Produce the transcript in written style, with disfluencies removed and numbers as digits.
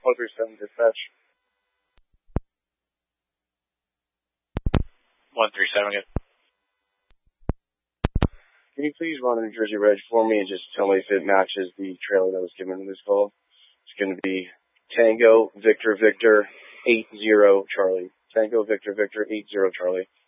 137 dispatch. 137 again. Can you please run a New Jersey Reg for me and just tell me if it matches the trailer that was given in this call? It's going to be Tango Victor Victor 80 Charlie. Tango Victor Victor 80 Charlie.